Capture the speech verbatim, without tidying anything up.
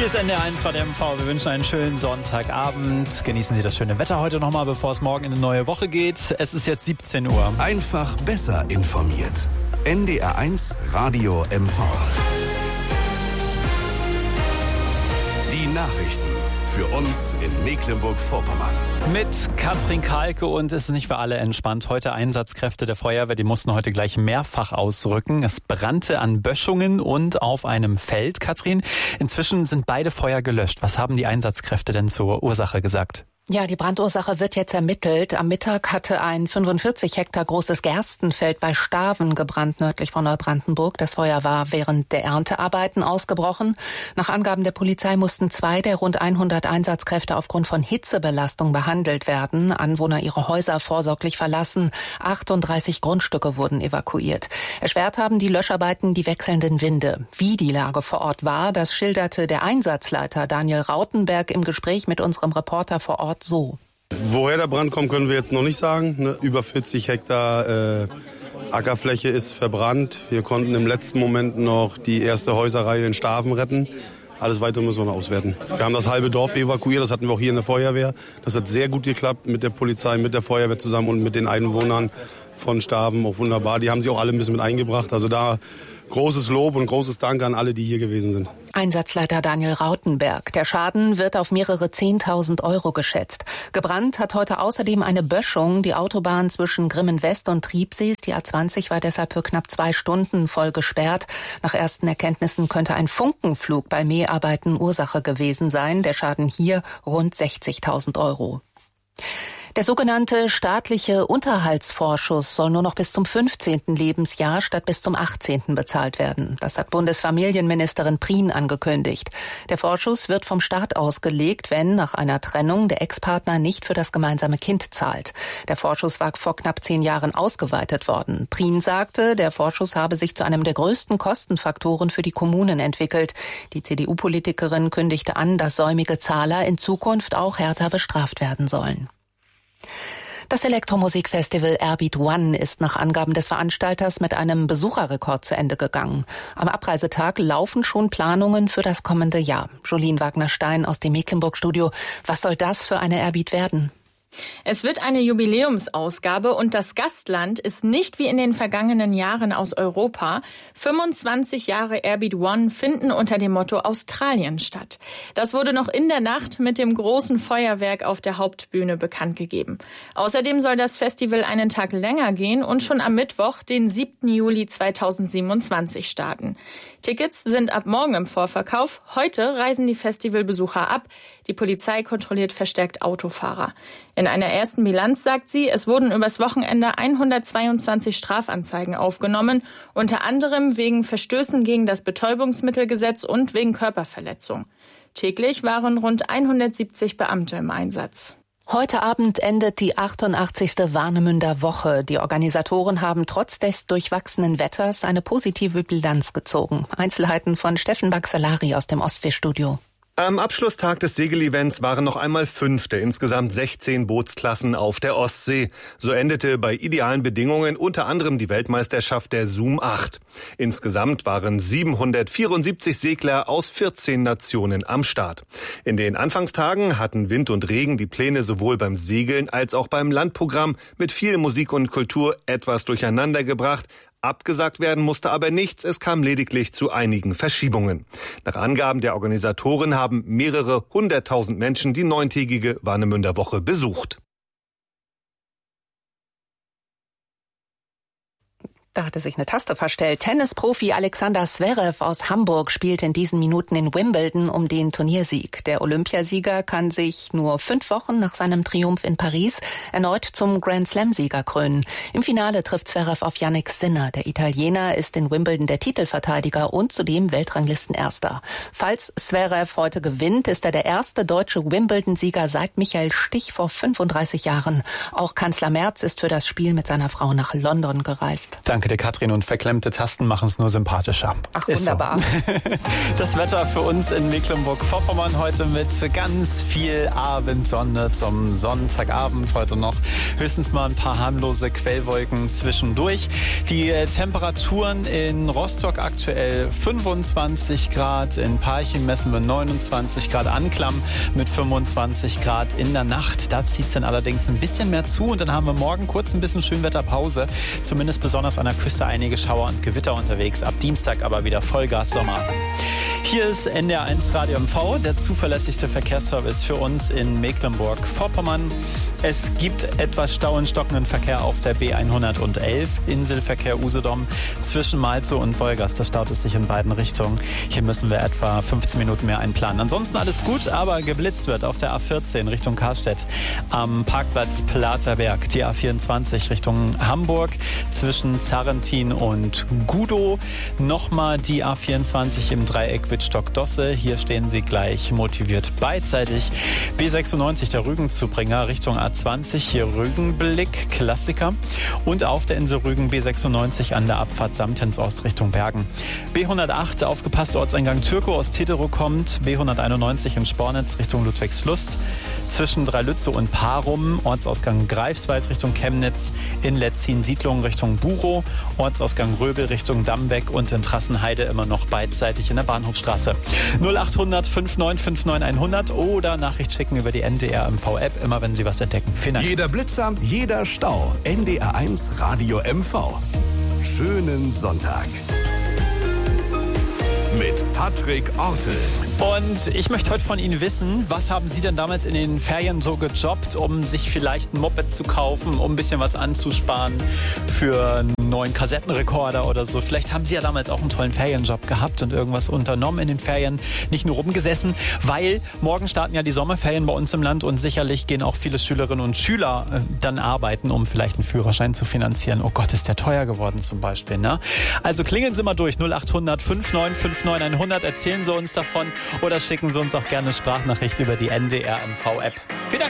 Hier ist N D R eins bei der M V. Wir wünschen einen schönen Sonntagabend. Genießen Sie das schöne Wetter heute nochmal, bevor es morgen in eine neue Woche geht. Es ist jetzt siebzehn Uhr. Einfach besser informiert. N D R eins Radio M V. Die Nachrichten für uns in Mecklenburg-Vorpommern. Mit Katrin Kalke, und es ist nicht für alle entspannt. Heute Einsatzkräfte der Feuerwehr, die mussten heute gleich mehrfach ausrücken. Es brannte an Böschungen und auf einem Feld. Katrin, inzwischen sind beide Feuer gelöscht. Was haben die Einsatzkräfte denn zur Ursache gesagt? Ja, die Brandursache wird jetzt ermittelt. Am Mittag hatte ein fünfundvierzig Hektar großes Gerstenfeld bei Staven gebrannt, nördlich von Neubrandenburg. Das Feuer war während der Erntearbeiten ausgebrochen. Nach Angaben der Polizei mussten zwei der rund hundert Einsatzkräfte aufgrund von Hitzebelastung behandelt werden. Anwohner ihre Häuser vorsorglich verlassen. achtunddreißig Grundstücke wurden evakuiert. Erschwert haben die Löscharbeiten die wechselnden Winde. Wie die Lage vor Ort war, das schilderte der Einsatzleiter Daniel Rautenberg im Gespräch mit unserem Reporter vor Ort so. Woher der Brand kommt, können wir jetzt noch nicht sagen. Ne? Über vierzig Hektar äh, Ackerfläche ist verbrannt. Wir konnten im letzten Moment noch die erste Häuserreihe in Staven retten. Alles weitere müssen wir noch auswerten. Wir haben das halbe Dorf evakuiert, das hatten wir auch hier in der Feuerwehr. Das hat sehr gut geklappt mit der Polizei, mit der Feuerwehr zusammen und mit den Einwohnern von Staven. Auch wunderbar. Die haben sich auch alle ein bisschen mit eingebracht. Also da großes Lob und großes Dank an alle, die hier gewesen sind. Einsatzleiter Daniel Rautenberg. Der Schaden wird auf mehrere zehntausend Euro geschätzt. Gebrannt hat heute außerdem eine Böschung. Die Autobahn zwischen Grimmen West und Triebsees, die A zwanzig, war deshalb für knapp zwei Stunden voll gesperrt. Nach ersten Erkenntnissen könnte ein Funkenflug bei Mäharbeiten Ursache gewesen sein. Der Schaden hier rund sechzigtausend Euro. Der sogenannte staatliche Unterhaltsvorschuss soll nur noch bis zum fünfzehnten Lebensjahr statt bis zum achtzehnten bezahlt werden. Das hat Bundesfamilienministerin Prien angekündigt. Der Vorschuss wird vom Staat ausgelegt, wenn nach einer Trennung der Ex-Partner nicht für das gemeinsame Kind zahlt. Der Vorschuss war vor knapp zehn Jahren ausgeweitet worden. Prien sagte, der Vorschuss habe sich zu einem der größten Kostenfaktoren für die Kommunen entwickelt. Die C D U-Politikerin kündigte an, dass säumige Zahler in Zukunft auch härter bestraft werden sollen. Das Elektromusikfestival Airbeat One ist nach Angaben des Veranstalters mit einem Besucherrekord zu Ende gegangen. Am Abreisetag laufen schon Planungen für das kommende Jahr. Jolien Wagner-Stein aus dem Mecklenburg-Studio. Was soll das für eine Airbeat werden? Es wird eine Jubiläumsausgabe und das Gastland ist nicht wie in den vergangenen Jahren aus Europa. fünfundzwanzig Jahre Airbeat One finden unter dem Motto Australien statt. Das wurde noch in der Nacht mit dem großen Feuerwerk auf der Hauptbühne bekannt gegeben. Außerdem soll das Festival einen Tag länger gehen und schon am Mittwoch, den siebten Juli zweitausendsiebenundzwanzig starten. Tickets sind ab morgen im Vorverkauf. Heute reisen die Festivalbesucher ab. Die Polizei kontrolliert verstärkt Autofahrer. In einer ersten Bilanz sagt sie, es wurden übers Wochenende hundertzweiundzwanzig Strafanzeigen aufgenommen, unter anderem wegen Verstößen gegen das Betäubungsmittelgesetz und wegen Körperverletzung. Täglich waren rund hundertsiebzig Beamte im Einsatz. Heute Abend endet die achtundachtzigste Warnemünder Woche. Die Organisatoren haben trotz des durchwachsenen Wetters eine positive Bilanz gezogen. Einzelheiten von Steffen Baxalari aus dem Ostseestudio. Am Abschlusstag des Segelevents waren noch einmal fünf der insgesamt sechzehn Bootsklassen auf der Ostsee. So endete bei idealen Bedingungen unter anderem die Weltmeisterschaft der Zoom acht. Insgesamt waren siebenhundertvierundsiebzig Segler aus vierzehn Nationen am Start. In den Anfangstagen hatten Wind und Regen die Pläne sowohl beim Segeln als auch beim Landprogramm mit viel Musik und Kultur etwas durcheinander gebracht. Abgesagt werden musste aber nichts, es kam lediglich zu einigen Verschiebungen. Nach Angaben der Organisatoren haben mehrere hunderttausend Menschen die neuntägige Warnemünder Woche besucht. Da hatte sich eine Taste verstellt. Tennisprofi Alexander Zverev aus Hamburg spielt in diesen Minuten in Wimbledon um den Turniersieg. Der Olympiasieger kann sich nur fünf Wochen nach seinem Triumph in Paris erneut zum Grand-Slam-Sieger krönen. Im Finale trifft Zverev auf Jannik Sinner. Der Italiener ist in Wimbledon der Titelverteidiger und zudem Weltranglistenerster. Falls Zverev heute gewinnt, ist er der erste deutsche Wimbledon-Sieger seit Michael Stich vor fünfunddreißig Jahren. Auch Kanzler Merz ist für das Spiel mit seiner Frau nach London gereist. Danke. Danke dir, Katrin. Und verklemmte Tasten machen es nur sympathischer. Ach, wunderbar. So. Das Wetter für uns in Mecklenburg-Vorpommern heute mit ganz viel Abendsonne zum Sonntagabend. Heute noch höchstens mal ein paar harmlose Quellwolken zwischendurch. Die Temperaturen in Rostock aktuell fünfundzwanzig Grad. In Parchim messen wir neunundzwanzig Grad. Anklam mit fünfundzwanzig Grad in der Nacht. Da zieht es dann allerdings ein bisschen mehr zu. Und dann haben wir morgen kurz ein bisschen Schönwetterpause. Zumindest besonders an der Küste einige Schauer und Gewitter unterwegs. Ab Dienstag aber wieder Vollgas Sommer. Hier ist N D R eins Radio M V, der zuverlässigste Verkehrsservice für uns in Mecklenburg-Vorpommern. Es gibt etwas Stau und stockenden Verkehr auf der B hundertelf, Inselverkehr Usedom zwischen Malzow und Wolgast. Da staut es sich in beiden Richtungen. Hier müssen wir etwa fünfzehn Minuten mehr einplanen. Ansonsten alles gut, aber geblitzt wird auf der A vierzehn Richtung Karstedt. Am Parkplatz Platerberg, die A vierundzwanzig Richtung Hamburg zwischen Zarrentin und Gudow. Nochmal die A vierundzwanzig im Dreieck Wittstock-Dosse. Hier stehen Sie gleich motiviert beidseitig. B sechsundneunzig, der Rügenzubringer Richtung A zwanzig, hier Rügenblick, Klassiker. Und auf der Insel Rügen B sechsundneunzig an der Abfahrt Samtens Ost Richtung Bergen. B hundertacht, aufgepasst, Ortseingang Türkow aus Teterow kommt. B hunderteinundneunzig in Spornitz Richtung Ludwigslust. Zwischen Dreilützow und Parum, Ortsausgang Greifswald Richtung Chemnitz. In Letzin Siedlung Richtung Burow. Ortsausgang Röbel Richtung Dammbeck und in Trassenheide immer noch beidseitig in der Bahnhofstraße. null achthundert fünfundneunzig fünfundneunzig hundert oder Nachricht schicken über die N D R M V-App, immer wenn Sie was entdecken. Vielen Dank. Jeder Blitzer, jeder Stau. N D R eins Radio M V. Schönen Sonntag. Mit Patrick Ortel. Und ich möchte heute von Ihnen wissen, was haben Sie denn damals in den Ferien so gejobbt, um sich vielleicht ein Moped zu kaufen, um ein bisschen was anzusparen für einen neuen Kassettenrekorder oder so. Vielleicht haben Sie ja damals auch einen tollen Ferienjob gehabt und irgendwas unternommen in den Ferien, nicht nur rumgesessen, weil morgen starten ja die Sommerferien bei uns im Land und sicherlich gehen auch viele Schülerinnen und Schüler äh, dann arbeiten, um vielleicht einen Führerschein zu finanzieren. Oh Gott, ist der teuer geworden zum Beispiel, ne? Also klingeln Sie mal durch, null achthundert fünfundneunzig fünfundneunzig hundert, erzählen Sie uns davon oder schicken Sie uns auch gerne eine Sprachnachricht über die N D R M V-App. Vielen Dank.